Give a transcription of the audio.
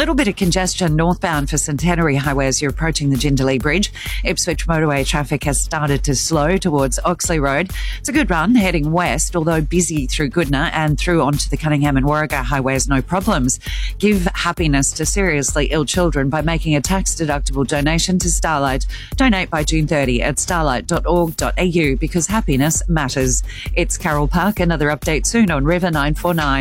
Little bit of congestion northbound for Centenary Highway as you're approaching the Jindalee Bridge. Ipswich motorway traffic has started to slow towards Oxley Road. It's a good run heading west, although busy through Goodna and through onto the Cunningham and Warragah highways, no problems. Give happiness to seriously ill children by making a tax-deductible donation to Starlight. Donate by June 30 at starlight.org.au because happiness matters. It's Carol Park. Another update soon on River 949.